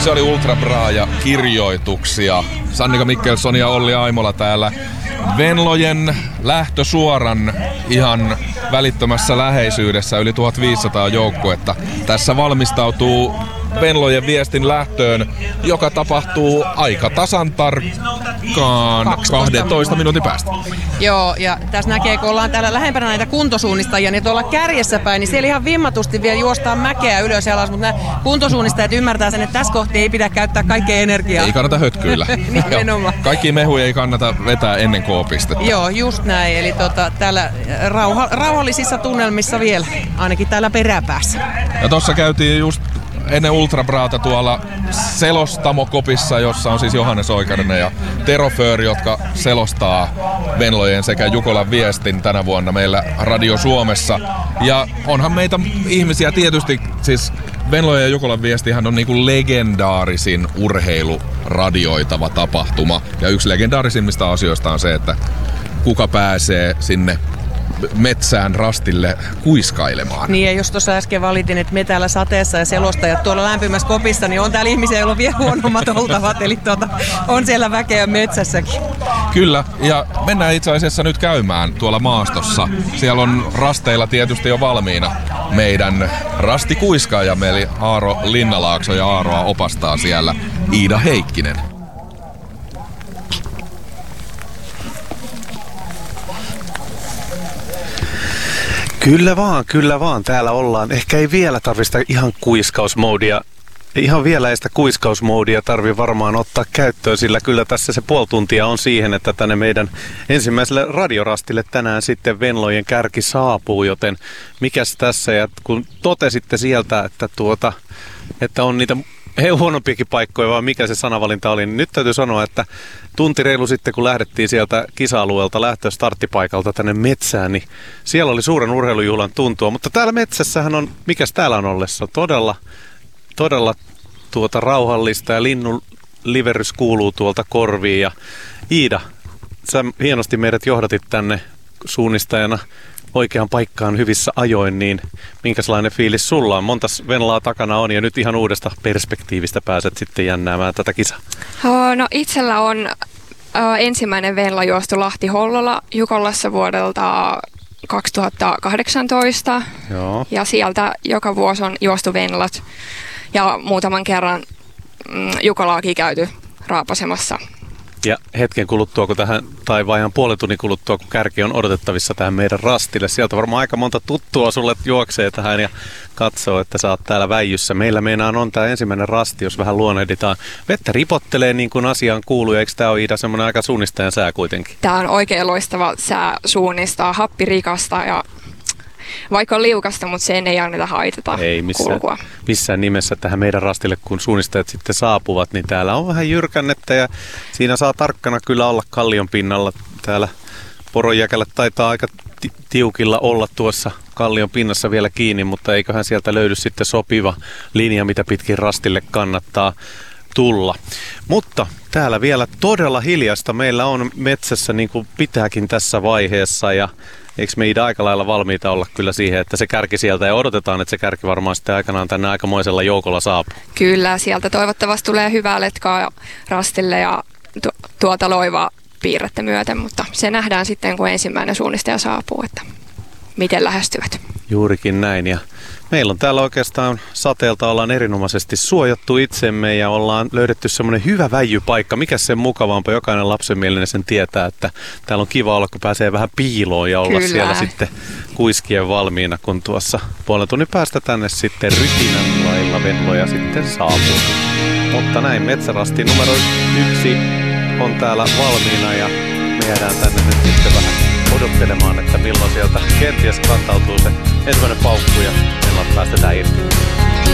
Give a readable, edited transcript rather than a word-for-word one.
Se oli Ultra Bra ja kirjoituksia. Sannika Mikkelson ja Olli Aimola täällä Venlojen lähtösuoran ihan välittömässä läheisyydessä. Yli 1500 joukkuetta tässä valmistautuu Venlojen viestin lähtöön, joka tapahtuu aika tasan tarkkaan 12 minuutin päästä. Joo, ja tässä näkee, kun ollaan täällä lähempänä näitä kuntosuunnistajia, niin tuolla kärjessä päin, niin siellä ihan vimmatusti vielä juostaan mäkeä ylös ja alas, mutta nämä kuntosuunnistajat ymmärtää sen, että tässä kohtaa ei pidä käyttää kaikkea energiaa. Ei kannata hötkyillä. Kaikki mehuja ei kannata vetää ennen K-pistettä. Joo, just näin. Eli täällä rauhallisissa tunnelmissa vielä, ainakin täällä peräpäässä. Ja tossa käytiin just ennen Ultra Brata tuolla selostamokopissa, jossa on siis Johannes Oikarinen ja Tero Föör, jotka selostaa Venlojen sekä Jukolan viestin tänä vuonna meillä Radio Suomessa. Ja onhan meitä ihmisiä tietysti, siis Venlojen ja Jukolan viestihän on niinku legendaarisin urheiluradioitava tapahtuma. Ja yksi legendaarisimmista asioista on se, että kuka pääsee sinne metsään rastille kuiskailemaan. Niin, ja jos tuossa äsken valitin, että me täällä sateessa ja selostajat tuolla lämpimässä kopissa, niin on täällä ihmisiä, joilla on vielä huonommat oltavat, eli on siellä väkeä metsässäkin. Kyllä, ja mennään itse asiassa nyt käymään tuolla maastossa. Siellä on rasteilla tietysti jo valmiina meidän rastikuiskaajamme, eli Aaro Linnalaakso, ja Aaroa opastaa siellä Iida Heikkinen. Kyllä vaan. Täällä ollaan. Ehkä ei vielä tarvista ihan kuiskausmoodia. Ihan vielä ei sitä kuiskausmoodia tarvi varmaan ottaa käyttöön, sillä kyllä tässä se puoli tuntia on siihen, että tänne meidän ensimmäiselle radiorastille tänään sitten Venlojen kärki saapuu, joten mikäs tässä, ja kun totesitte sieltä, että on niitä huonompiakin paikkoja, vaan mikä se sanavalinta oli, niin nyt täytyy sanoa, että tunti reilu sitten, kun lähdettiin sieltä kisa-alueelta starttipaikalta tänne metsään, niin siellä oli suuren urheilujuhlan tuntua, mutta täällä metsässähän on, mikäs täällä on ollessa, todella rauhallista ja linnun liverys kuuluu tuolta korviin. Ja Iida, sä hienosti meidät johdatit tänne suunnistajana oikeaan paikkaan hyvissä ajoin, niin minkälainen fiilis sulla on? Montas Venlaa takana on ja nyt ihan uudesta perspektiivistä pääset sitten jännäämään tätä kisaa? No itsellä on ensimmäinen Venla juostu Lahti-Hollola Jukolassa vuodelta 2018. Joo. Ja sieltä joka vuosi on juostu Venlat ja muutaman kerran Jukolaakin käyty raapasemassa. Ja hetken kuluttua, kun tähän, tai vajaan puolen tunnin kuluttua, kun kärki on odotettavissa tähän meidän rastille. Sieltä varmaan aika monta tuttua sulle juoksee tähän ja katsoo, että sä oot täällä väijyssä. Meillä meinaan on tää ensimmäinen rasti, jos vähän luonnehditaan. Vettä ripottelee niin kuin asiaan kuuluu, eikö tää ole, Iida, semmoinen aika suunnistajan sää kuitenkin? Tää on oikein loistava sää suunnistaa, happirikasta ja vaikka on liukasta, mutta sen ei anneta haitata kulkua. Missään nimessä tähän meidän rastille, kun suunnistajat sitten saapuvat, niin täällä on vähän jyrkännettä ja siinä saa tarkkana kyllä olla kallion pinnalla. Täällä Poronjäkälä taitaa aika tiukilla olla tuossa kallion pinnassa vielä kiinni, mutta eiköhän sieltä löydy sitten sopiva linja, mitä pitkin rastille kannattaa tulla. Mutta täällä vielä todella hiljasta meillä on metsässä, niin kuin pitääkin tässä vaiheessa, ja eikö meidän aika lailla valmiita olla kyllä siihen, että se kärki sieltä, ja odotetaan, että se kärki varmaan sitten aikanaan tänne aikamoisella joukolla saapuu? Kyllä, sieltä toivottavasti tulee hyvää letkaa rastille ja tuota loivaa piirrettä myöten, mutta se nähdään sitten, kun ensimmäinen suunnistaja saapuu, että miten lähestyvät. Juurikin näin, ja meillä on täällä oikeastaan sateelta ollaan erinomaisesti suojattu itsemme ja ollaan löydetty semmoinen hyvä väijypaikka. Mikäs sen mukavampaa, jokainen lapsenmielinen sen tietää, että täällä on kiva olla, kun pääsee vähän piiloon ja olla Kyllä. siellä sitten kuiskien valmiina, kun tuossa puolen tunnin päästä tänne sitten rytinän lailla Venloja sitten saapuu. Mutta näin, metsärasti numero 1 on täällä valmiina ja me jäädään tänne nyt sitten vähän odottelemaan, että milloin sieltä kenties kantautuu se ensimmäinen paukku ja milloin päästetään irti.